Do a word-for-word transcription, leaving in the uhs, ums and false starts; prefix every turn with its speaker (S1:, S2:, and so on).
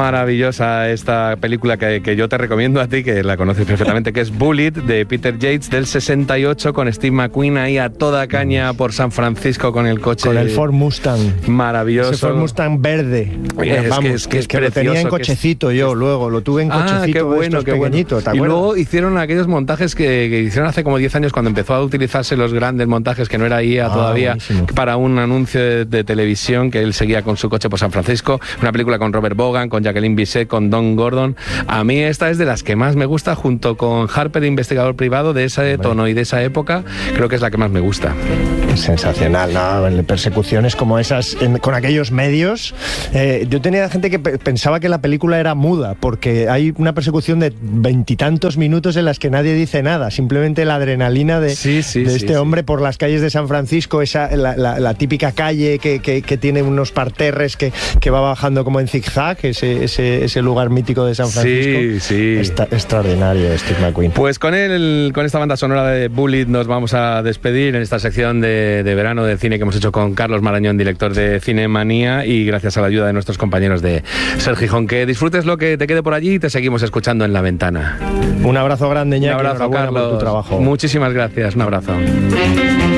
S1: Maravillosa esta película que, que yo te recomiendo a ti, que la conoces perfectamente, que es Bullitt, de Peter Yates, del sesenta y ocho, con Steve McQueen ahí a toda caña por San Francisco con el coche.
S2: Con el Ford Mustang.
S1: Maravilloso.
S2: Ese Ford Mustang verde.
S1: Es
S2: Vamos,
S1: que es, que es
S2: que lo tenía en cochecito
S1: es...
S2: yo luego, lo tuve en cochecito.
S1: Ah, qué bueno, qué
S2: pequeñito,
S1: bueno.
S2: ¿te
S1: Y
S2: acuerdas?
S1: luego hicieron aquellos montajes que, que hicieron hace como diez años, cuando empezó a utilizarse los grandes montajes, que no era I A
S2: ah,
S1: todavía,
S2: buenísimo.
S1: Para un anuncio de, de televisión, que él seguía con su coche por San Francisco. Una película con Robert Vaughan, con Jacqueline Bisset, con Don Gordon. A mí esta es de las que más me gusta, junto con Harper, investigador privado, de ese tono y de esa época. Creo que es la que más me gusta.
S2: Sensacional, ¿no? Persecuciones como esas en, con aquellos medios. Eh, yo tenía gente que pe- pensaba que la película era muda, porque hay una persecución de veintitantos minutos en las que nadie dice nada, simplemente la adrenalina de,
S1: sí, sí,
S2: de
S1: sí,
S2: este
S1: sí.
S2: hombre por las calles de San Francisco, esa, la, la, la típica calle que, que, que tiene unos parterres que, que va bajando como en zigzag, ese, ese, ese lugar mítico de San Francisco.
S1: Sí, sí.
S2: Está, extraordinario, Steve McQueen.
S1: Pues con él, con esta banda sonora de Bullitt, nos vamos a despedir en esta sección de, de verano de cine que hemos hecho con Carlos Marañón, director de Cinemanía, y gracias a la ayuda de nuestros compañeros de Ser Gijón. Que disfrutes lo que te quede por allí y te seguimos escuchando en La Ventana.
S2: Un abrazo grande, Iñaki.
S1: Un abrazo,
S2: Enhorabuena
S1: Carlos.
S2: por tu trabajo.
S1: Muchísimas gracias. Un abrazo.